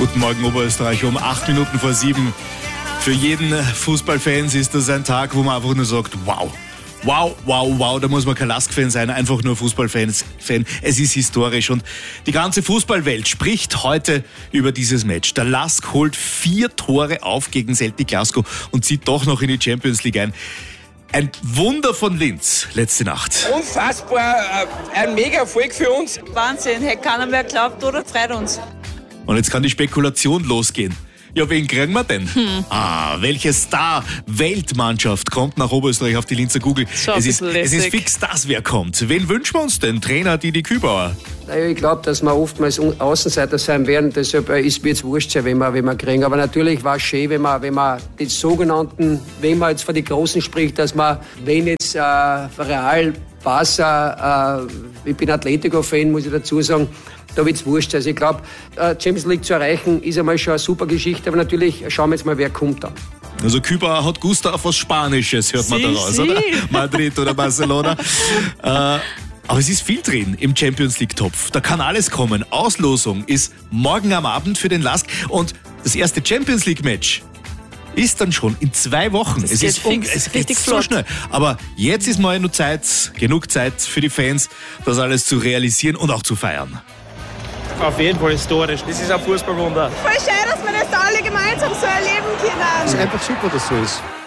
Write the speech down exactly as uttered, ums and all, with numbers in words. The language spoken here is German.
Guten Morgen Oberösterreich, um acht Minuten vor sieben. Für jeden Fußballfans ist das ein Tag, wo man einfach nur sagt, wow. Wow, wow, wow, da muss man kein Lask-Fan sein, einfach nur Fußballfan. Es ist historisch und die ganze Fußballwelt spricht heute über dieses Match. Der Lask holt vier Tore auf gegen Celtic Glasgow und zieht doch noch in die Champions League ein. Ein Wunder von Linz letzte Nacht. Unfassbar, ein Mega-Erfolg für uns. Wahnsinn, hätte keiner mehr geglaubt, oder? Freut uns. Und jetzt kann die Spekulation losgehen. Ja, wen kriegen wir denn? Hm. Ah, welche Star-Weltmannschaft kommt nach Oberösterreich auf die Linzer Kugel? Schon Es ist, ein es bisschen ist lässig. fix, dass wer kommt. Wen wünschen wir uns denn? Trainer Didi Kübauer. Naja, ich glaube, dass wir oftmals Außenseiter sein werden. Deshalb ist mir jetzt wurscht sein, wenn wir, wenn wir kriegen. Aber natürlich war es schön, wenn man, wenn man die sogenannten, wenn man jetzt von den Großen spricht, dass man, wenn jetzt äh, Real, Barca, äh, ich bin Atletico-Fan, muss ich dazu sagen, da wird es wurscht. Also ich glaube, Champions League zu erreichen, ist einmal schon eine super Geschichte. Aber natürlich schauen wir jetzt mal, wer kommt dann. Also Kübauer hat Gusto auf was Spanisches, hört man Sie, daraus, sie. oder? Madrid oder Barcelona. äh, aber es ist viel drin im Champions League-Topf. Da kann alles kommen. Auslosung ist morgen am Abend für den Lask. Und das erste Champions League-Match ist dann schon in zwei Wochen. Das es geht ist fix, es geht richtig so flott. schnell. Aber jetzt ist mal nur Zeit, genug Zeit für die Fans, das alles zu realisieren und auch zu feiern. Auf jeden Fall historisch. Das ist ein Fußballwunder. Voll schön, dass wir das alle gemeinsam so erleben können. Es ist einfach super, dass so ist.